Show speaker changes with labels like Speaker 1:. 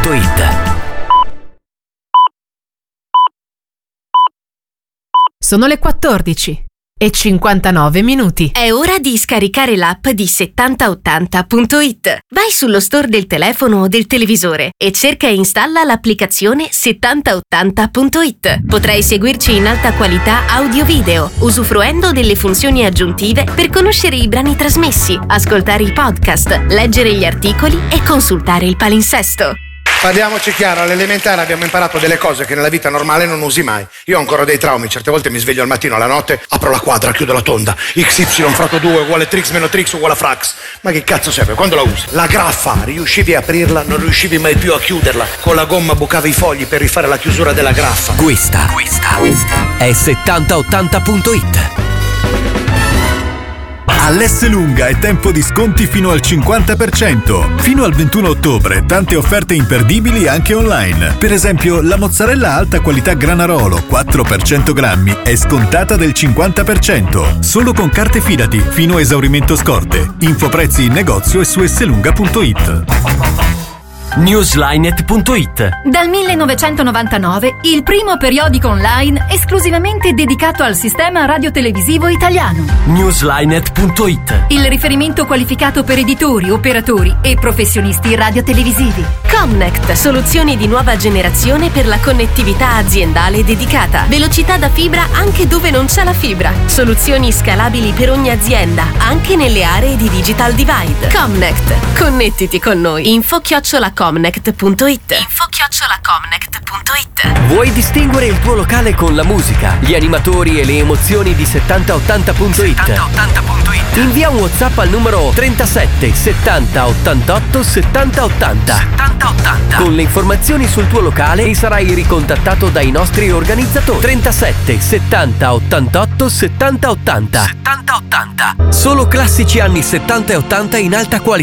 Speaker 1: 7080.it.
Speaker 2: Sono le 14:59.
Speaker 3: È ora di scaricare l'app di 7080.it. Vai sullo store del telefono o del televisore e cerca e installa l'applicazione 7080.it. Potrai seguirci in alta qualità audio-video, usufruendo delle funzioni aggiuntive per conoscere i brani trasmessi, ascoltare i podcast, leggere gli articoli e consultare il palinsesto.
Speaker 4: Parliamoci chiaro, all'elementare abbiamo imparato delle cose che nella vita normale non usi mai. Io ho ancora dei traumi, certe volte mi sveglio al mattino, alla notte, apro la quadra, chiudo la tonda, XY fratto 2 uguale Trix meno Trix uguale Frax. Ma che cazzo serve? Quando la usi? La graffa, riuscivi a aprirla, non riuscivi mai più a chiuderla. Con la gomma bucavi i fogli per rifare la chiusura della graffa.
Speaker 1: Questa è 7080.it.
Speaker 5: All'Esselunga è tempo di sconti fino al 50%. Fino al 21 ottobre tante offerte imperdibili anche online. Per esempio la mozzarella alta qualità Granarolo 4 per 100 grammi è scontata del 50%. Solo con carte Fidati fino a esaurimento scorte. Info prezzi in negozio e su esselunga.it.
Speaker 1: Newslinet.it.
Speaker 6: Dal 1999 il primo periodico online esclusivamente dedicato al sistema radiotelevisivo italiano.
Speaker 1: Newslinet.it.
Speaker 6: Il riferimento qualificato per editori, operatori e professionisti radiotelevisivi.
Speaker 3: Comnect, soluzioni di nuova generazione per la connettività aziendale dedicata. Velocità da fibra anche dove non c'è la fibra. Soluzioni scalabili per ogni azienda, anche nelle aree di digital divide. Comnect, connettiti con noi. info@comnect.it.
Speaker 1: Vuoi distinguere il tuo locale con la musica, gli animatori e le emozioni di 7080.it? Invia un WhatsApp al numero 37 70 88 70 80 con le informazioni sul tuo locale e sarai ricontattato dai nostri organizzatori. 37 70 88 70 80. Solo classici anni 70 e 80 in alta qualità.